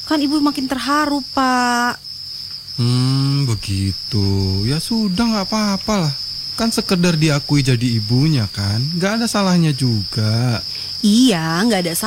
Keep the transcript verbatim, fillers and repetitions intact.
Kan ibu makin terharu, Pak. Hmm, begitu. Ya sudah, nggak apa-apa lah. Kan sekedar diakui jadi ibunya kan, nggak ada salahnya juga. Iya, nggak ada